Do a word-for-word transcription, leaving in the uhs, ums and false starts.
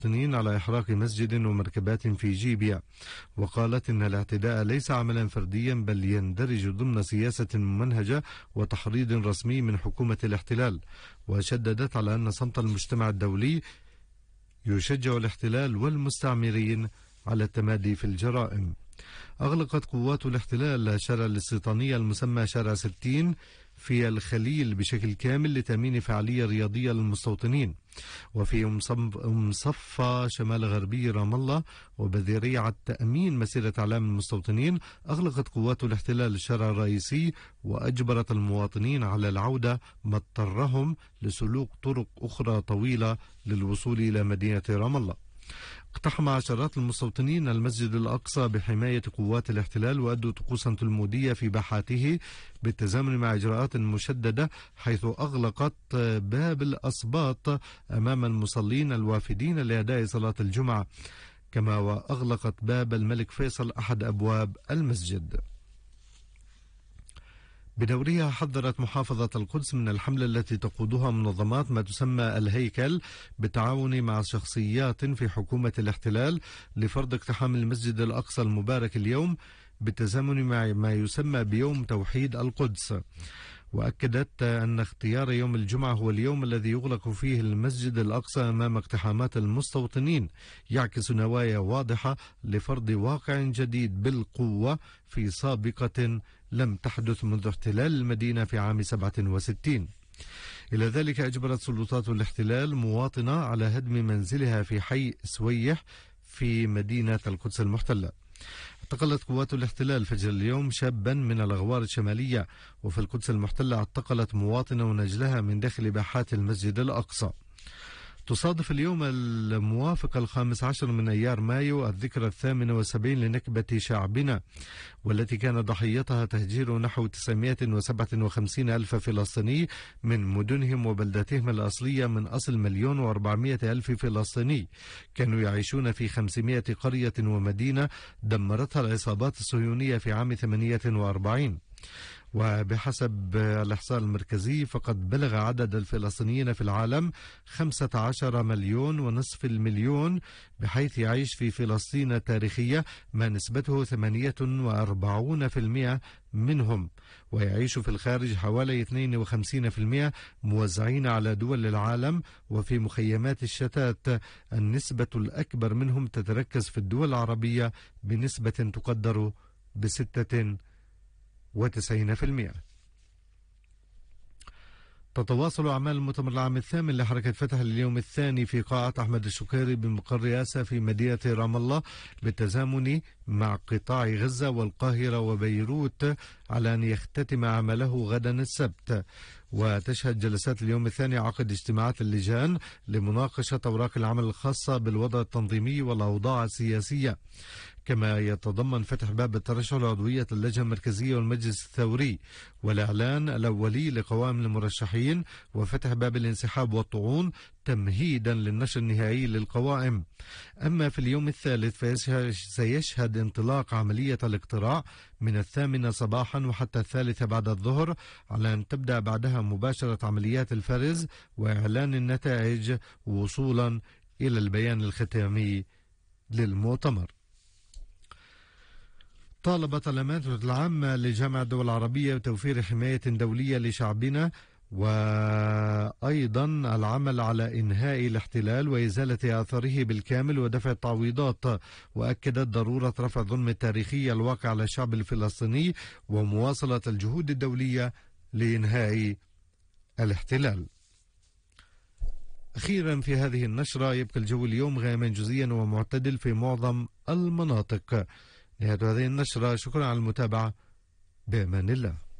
المواطنين على إحراق مسجد ومركبات في جيبيا، وقالت إن الاعتداء ليس عملا فرديا بل يندرج ضمن سياسة ممنهجة وتحريض رسمي من حكومة الاحتلال، وشددت على أن صمت المجتمع الدولي يشجع الاحتلال والمستعمرين على التمادي في الجرائم. أغلقت قوات الاحتلال شارع الاستيطانية المسمى شارع ستين في الخليل بشكل كامل لتأمين فعالية رياضية للمستوطنين، وفي مصفى شمال غربي رام الله وبذريعة تأمين مسيرة أعلام المستوطنين أغلقت قوات الاحتلال الشارع الرئيسي وأجبرت المواطنين على العودة، ما اضطرهم لسلوك طرق أخرى طويلة للوصول إلى مدينة رام الله. اقتحم عشرات المستوطنين المسجد الأقصى بحماية قوات الاحتلال وأدوا طقوسا تلمودية في باحاته بالتزامن مع إجراءات مشددة، حيث أغلقت باب الأصباط أمام المصلين الوافدين لأداء صلاة الجمعة، كما وأغلقت باب الملك فيصل أحد أبواب المسجد. بدورها حذرت محافظة القدس من الحملة التي تقودها منظمات ما تسمى الهيكل بالتعاون مع شخصيات في حكومة الاحتلال لفرض اقتحام المسجد الأقصى المبارك اليوم بالتزامن مع ما يسمى بيوم توحيد القدس. وأكدت أن اختيار يوم الجمعة هو اليوم الذي يغلق فيه المسجد الأقصى أمام اقتحامات المستوطنين، يعكس نوايا واضحة لفرض واقع جديد بالقوة في سابقة لم تحدث منذ احتلال المدينة في عام سبعة وستين. إلى ذلك أجبرت سلطات الاحتلال مواطنة على هدم منزلها في حي سويح في مدينة القدس المحتلة. اعتقلت قوات الاحتلال فجر اليوم شابا من الأغوار الشمالية، وفي القدس المحتلة اعتقلت مواطنة ونجلها من داخل باحات المسجد الأقصى. تصادف اليوم الموافق الخامس عشر من أيار مايو الذكرى الثامنة والسبعين لنكبة شعبنا، والتي كان ضحيتها تهجير نحو تسعمائة وسبعة وخمسين ألف فلسطيني من مدنهم وبلداتهم الأصلية من أصل مليون وأربعمائة ألف فلسطيني كانوا يعيشون في خمسمائة قرية ومدينة دمرتها العصابات الصهيونية في عام ثمانية وأربعين. وبحسب الإحصاء المركزي فقد بلغ عدد الفلسطينيين في العالم خمسة عشر مليون ونصف المليون، بحيث يعيش في فلسطين التاريخية ما نسبته ثمانية وأربعين بالمئة منهم، ويعيش في الخارج حوالي اثنين وخمسين بالمئة موزعين على دول العالم. وفي مخيمات الشتات النسبة الأكبر منهم تتركز في الدول العربية بنسبة تقدر بستة وتسعين بالمئة. تتواصل أعمال المؤتمر العام الثامن لحركة فتح اليوم الثاني في قاعة أحمد الشقيري بمقر رئاسة في مدينة رام الله بالتزامن مع قطاع غزة والقاهرة وبيروت على أن يختتم عمله غدا السبت. وتشهد جلسات اليوم الثاني عقد اجتماعات اللجان لمناقشة أوراق العمل الخاصة بالوضع التنظيمي والأوضاع السياسية، كما يتضمن فتح باب الترشح لعضوية اللجنة المركزية والمجلس الثوري والإعلان الأولي لقوائم المرشحين، وفتح باب الانسحاب والطعون تمهيدا للنشر النهائي للقوائم. أما في اليوم الثالث فسيشهد انطلاق عملية الاقتراع من الثامنة صباحا وحتى الثالثة بعد الظهر، على أن تبدأ بعدها مباشرة عمليات الفرز وإعلان النتائج وصولا إلى البيان الختامي للمؤتمر. طالبت الأمانة العامة لجامعة الدول العربية بتوفير حماية دولية لشعبنا، وأيضا العمل على إنهاء الاحتلال وإزالة آثاره بالكامل ودفع التعويضات. وأكدت ضرورة رفع الظلم التاريخي الواقع على الشعب الفلسطيني ومواصلة الجهود الدولية لإنهاء الاحتلال. أخيرا في هذه النشرة، يبقى الجو اليوم غائما جزئيا ومعتدل في معظم المناطق. نهاية هذه النشرة، شكرا على المتابعة، بأمان الله.